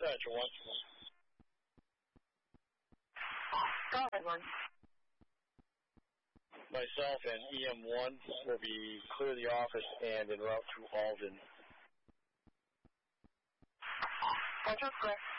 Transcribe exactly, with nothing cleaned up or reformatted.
Central one. Go ahead, one. Myself and E M one will be clear the office and en route to Alden. Central Square.